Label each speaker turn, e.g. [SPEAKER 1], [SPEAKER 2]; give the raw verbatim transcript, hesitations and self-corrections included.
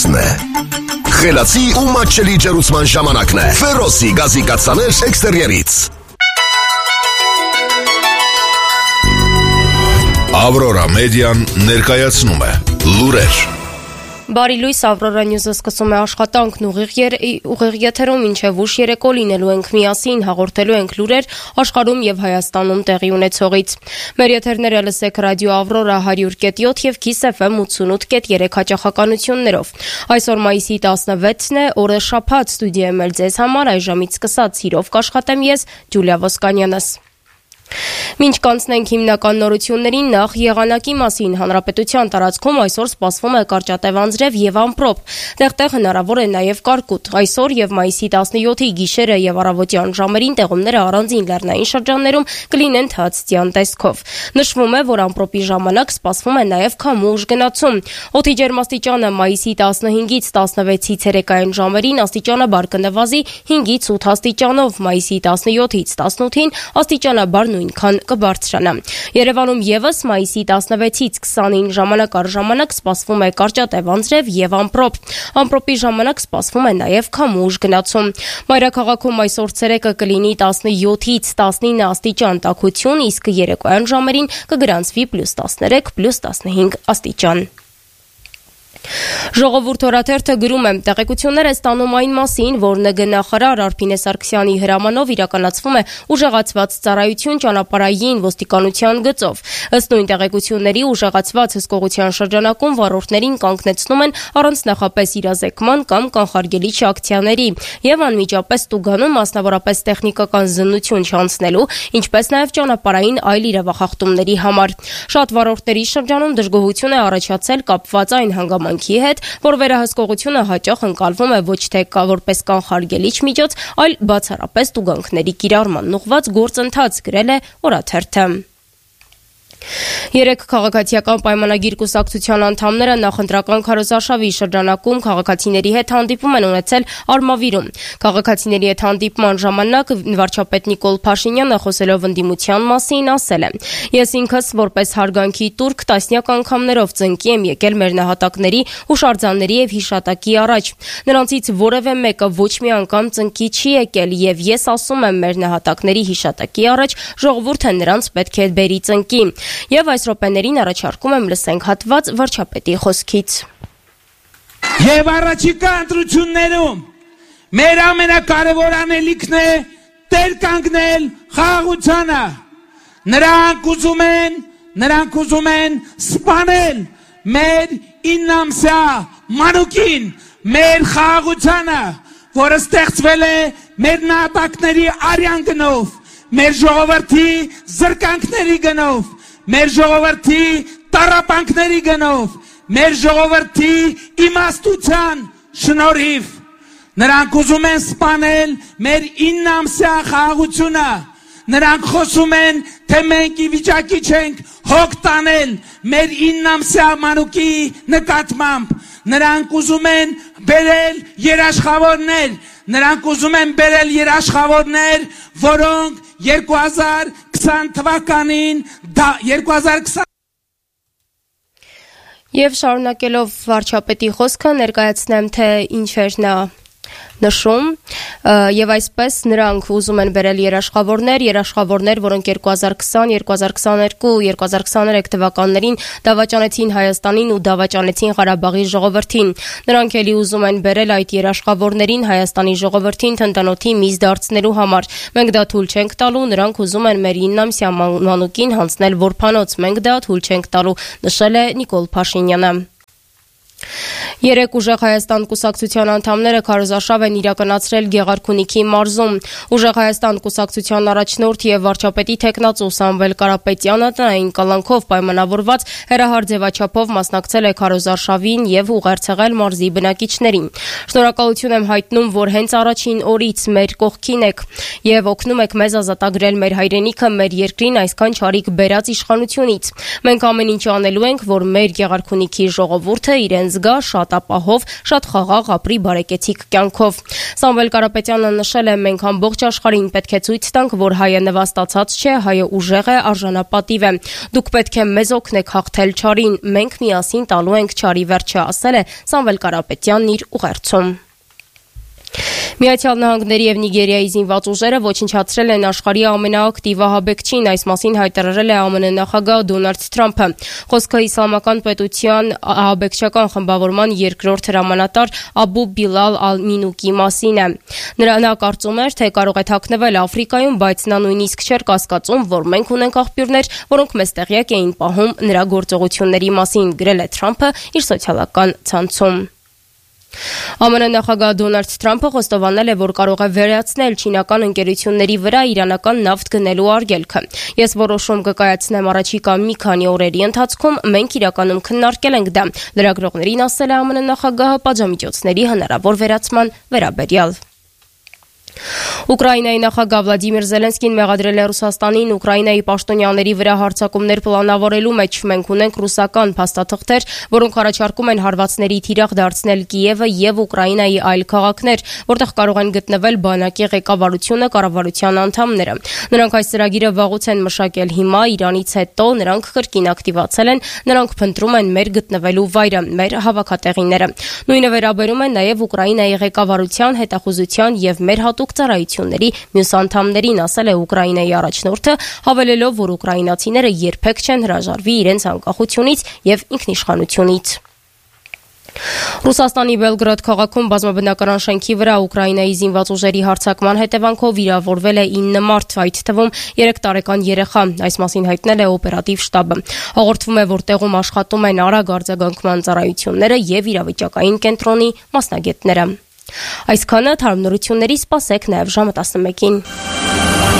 [SPEAKER 1] Գազն է։ Խելացի ու մատչելի ջերուցման ժամանակն է։ Ֆերոսի գազի կաթսաներ էքստերիերից։ Ավրորա մեդիան ներկայացնում է լուրեր։
[SPEAKER 2] Բարի լույս, Ավրորա Նյուզը սկսում է աշխատանքն ուղիղ եթերում, մինչև ուշ երեկո լինելու ենք միասին, հաղորդելու ենք լուրեր աշխարհում եւ Հայաստանում տեղի ունեցողից։ Մեր եթերները լսեք ռադիո Ավրորա հարյուր կետ յոթ եւ Kiss F M ութսունութ կետ երեք հաճախականություններով։ Այսօր մայիսի տասնվեցն է, օրը շաբաթ, ստուդիայում էլ ձեզ համար այժմից սկսած հիրով կաշխատեմ ես, Ջուլիա Ոսկանյանս։ Մինչ կանցնենք հիմնական նորություններին, նախ եղանակի մասին հանրապետության տարածքում այսօր սպասվում է կարճատև անձրև եւ ամպրոպ։ Տեղտեղ հնարավոր է նաեւ կարկուտ։ Այսօր եւ մայիսի տասնյոթի գիշերը եւ առավոտյան ժամերին տեղումները առանձին լեռնային շրջաններում կլինեն թացցյան տեսքով։ Նշվում է, որ ամպրոպի ժամանակ սպասվում է նաեւ քամու ուժգնացում։ Օդի ջերմաստիճանը մայիսի տասնհինգից տասնվեցի ցերեկային ժամերին աստիճանաբար կնվազի հինգից ութ աստիճանով, մայիսի տասնյոթից տասնութին աստիճանաբար նույնքան կբարձրանա։ Երևանում եւս մայիսի տասնվեցից քսանին ժամանակ առ ժամանակ սպասվում է կարճատև անձրև եւ ամպրոպ։ Ամպրոպի ժամանակ սպասվում է նաեւ քամու ուժգնացում։ Մայրաքաղաքում այսօր ցերեկը կլինի տասնյոթից տասնինը աստիճան տաքություն, իսկ երեկոյան ժամերին կգրանցվի պլյուս տասներեք, պլյուս տասնհինգ աստիճան։ Ժողովուրդ օրաթերթը գրում է. տեղեկություններ է ստանում այն մասին, որ Ն Գ նախարար Արփինե Սարգսյանի հրամանով իրականացվում է ուժեղացված ծառայություն ճանապարհային ոստիկանության գծով։ Ըստ նույն տեղեկությունների, ուժեղացված հսկողության շրջանակում վարորդներին կանգնեցնում են առանց նախապես իրազեկման կամ կանխարգելիչ ակցիաների եւ անմիջապես տուգանում, մասնավորապես տեխնիկական զննություն չանցնելու, ինչպես նաեւ ճանապարհային այլ իրավախախտումների համար։ Շատ վարորդների շրջանում դժգոհություն է առաջացել կապված այն հանգամանքի հետ, որ վերահսկողությունը հաճախ ընկալվում է ոչ թե որպես կանխարգելիչ միջոց, այլ բացառապես տուգանքների կիրառման ուղղված գործընթաց, գրել է օրաթերթը։ Երեք քաղաքացիական պայմանագիր կուսակցության անդամները նախընտրական քարոզարշավի շրջանակում քաղաքացիների հետ հանդիպում են ունեցել Արմավիրում։ Քաղաքացիների հետ հանդիպման ժամանակ վարչապետ Նիկոլ Փաշինյանը խոսելով ընդդիմության մասին ասել է. «Ես ինքս որպես հարգանքի տուրք տասնյակ անգամներով ծնկի եմ եկել մեր նահատակների, հուշարձանների եւ հիշատակի առաջ։ Նրանցից որևէ մեկը ոչ մի անգամ ծնկի չի եկել եւ ես ասում եմ մեր նահատակների հիշատակի առաջ ժողովուրդը նրանց պետք է բերի ծնկի»։ Եվ այս րոպեներին առաջարկում եմ լսենք հատված վարչապետի խոսքից։
[SPEAKER 3] Եվ առաջիկա ընտրություններում մեր ամենակարևոր անելիքն է տեր կանգնել խաղաղությանը։ Նրանք ուզում են, նրանք ուզում են սպանել մեր իննամսյա մանուկին, մեր խաղաղությանը, որը ստեղծվել է մեր նահատակների արյան գնով, մեր ժողովրդի զրկանքների գնով, մեր ժողովրդի տառապանքների գնով, մեր ժողովրդի իմաստության շնորհիվ։ Նրանք ուզում են սպանել մեր իննամսյա խաղաղությունը։ Նրանք խոսում են, թե մենք ի վիճակի չենք հոգ տանել մեր իննամսյա մանուկի նկատմամբ։ Նրանք ուզում են բերել երաշխավորներ, նրանք ուզում են բերել երաշխավորներ, որոնք երկու հազար քսան թվականին երկու հազար քսան
[SPEAKER 2] Եվ շարունակելով վարչապետի խոսքը ներկայացնեմ, թե ինչ էր նա նշում, եւ այսպես նրանք ուզում են բերել երաշխավորներ, երաշխավորներ, որոնք երկու հազար քսան, երկու հազար քսաներկու, երկու հազար քսաներեք թվականներին դավաճանեցին Հայաստանին ու դավաճանեցին Ղարաբաղի ժողովրդին։ Նրանք էլի ուզում են բերել այդ երաշխավորներին Հայաստանի ժողովրդին թնդանոթի միզ դարձնելու համար։ Մենք դա թույլ չենք տալու, նրանք ուզում են մեր իննամսյա մանուկին հանձնել որբանոց, մենք դա թույլ չենք տալու, նշել է Նիկոլ Փաշինյանը։ Երեք ուժեղ Հայաստան կուսակցության անդամները քարոզարշավ են իրականացրել Գեղարքունիքի մարզում։ Ուժեղ Հայաստան կուսակցության առաջնորդ եւ վարչապետի թեկնածու Սամվել Կարապետյանը տնային կալանքով պայմանավորված հերահար ձևաչափով մասնակցել է քարոզարշավին եւ ուղերձել մարզի բնակիչներին։ Շնորհակալություն եմ հայտնում, որ հենց առաջին օրից մեր կողքին եք եւ օգնում եք մեզ ազատագրել մեր հայրենիքը, մեր երկրին այսքան չարիք բերած իշխանությունից։ Մենք ամեն ինչ անելու ենք, որ մեր Գեղարքունիքի ժողովուրդը իրենց գա, շատ ապահով, շատ խաղաղ ապրի բարեկեցիկ կյանքով։ Սամվել Կարապետյանը նշել է, մենք ամբողջ աշխարհին պետք է ցույց տանք, որ հայը նվաստացած չէ, հայը ուժեղ է, արժանապատիվ է։ Դուք պետք է մեզ օգնեք հաղթել չարին, մենք միասին տալու ենք չարի վերջը, ասել է Սամվել Կարապետյանն իր ուղերձում։ Միացյալ Նահանգների եւ Նիգերիայի զինված ուժերը ոչնչացրել են աշխարհի ամենաակտիվ ահաբեկչին, այս մասին հայտարարել է ԱՄՆ նախագահ Դոնալդ Թրամփը։ Խոսքը իսլամական պետության ահաբեկչական խմբավորման երկրորդ հրամանատար Աբու Բիլալ Ալ-Մինուկի մասին է։ Նա կարծում էր, թե կարող է թաքնվել Աֆրիկայում, բայց նա նույնիսկ չէր կասկածում, որ մենք ունենք աղբյուրներ, որոնք մեզ տեղյակ էին պահում նրա գործողությունների մասին, գրել է Թրամփը իր սոցիալական ցանցում։ ԱՄՆ նախագահ Դոնալդ Թրամփը խոստովանել է, որ կարող է վերացնել չինական ընկերությունների վրա իրանական նավթ գնելու արգելքը։ Ես որոշում կկայացնեմ առաջիկա մի քանի օրերի ընթացքում, մենք իրականում քննարկել ենք դա, լրագրողներին ասել է ԱՄՆ նախագահը պատժամիջոցների հնարավոր վերացման վերաբերյալ։ Ուկրաինայի նախագահ Վլադիմիր Զելենսկին մեղադրել է Ռուսաստանին Ուկրաինայի պաշտոնյաների վրա հարձակումներ պլանավորելու մեջ։ Մենք ունենք ռուսական փաստաթղթեր, որոնք առաջարկում են հարվածների թիրախ դարձնել Կիևը եւ Ուկրաինայի այլ քաղաքներ, որտեղ կարող են գտնվել բանակի ղեկավարությունը, կառավարության անդամները։ Նրանք այս ծրագիրը վաղուց են մշակել, հիմա Իրանից հետո նրանք կրկին ակտիվացել են, նրանք փնտրում են մեր գտնվելու վայրը, մեր հավաքատեղիները։ Նույնը վերաբերում է նաեւ Ուկրաինայի ղեկավարության, հետախուզության եւ մեր հատուկ ծառայությունների մյուս անդամներին, ասել է Ուկրաինայի առաջնորդը, հավելելով, որ ուկրաինացիները երբեք չեն հրաժարվի իրենց անկախությունից եւ ինքնիշխանությունից։ Ռուսաստանի Բելգրադ քաղաքում բազմաբնակարան շենքի վրա Ուկրաինայի զինված ուժերի հարձակման հետևանքով վիրավորվել է ինը մարդ, այդ թվում երեք տարեկան երեխա, այս մասին հայտնել է օպերատիվ շտաբը։ Հաղորդվում է, որ տեղում աշխատում են արագ արձագանքման ծառայությունները եւ իրավիճակային կենտրոնի մասնագետները։ Այսքանը թարմ նորությունների, սպասեք նաև ժամը տասնմեկին։